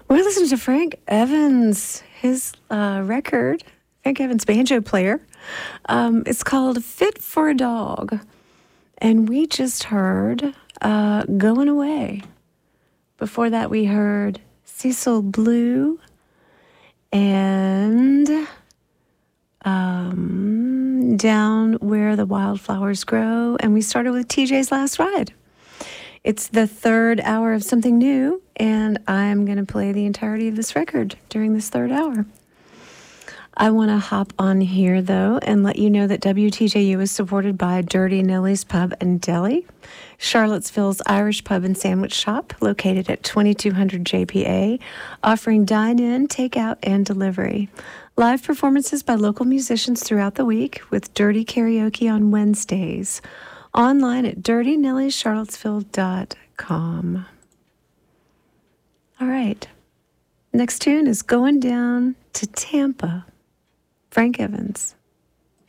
We're listening to Frank Evans, his record, Frank Evans, banjo player. It's called Fit for a Dog. And we just heard Going Away. Before that, we heard Cecil Blue and Down Where the Wildflowers Grow. And we started with TJ's Last Ride. It's the third hour of something new, and I'm going to play the entirety of this record during this third hour. I want to hop on here, though, and let you know that WTJU is supported by Dirty Nellie's Pub and Deli, Charlottesville's Irish Pub and Sandwich Shop, located at 2200 JPA, offering dine-in, takeout, and delivery. Live performances by local musicians throughout the week with Dirty Karaoke on Wednesdays. Online at dirtynelliecharlottesville.com. All right. Next tune is Going Down to Tampa. Frank Evans.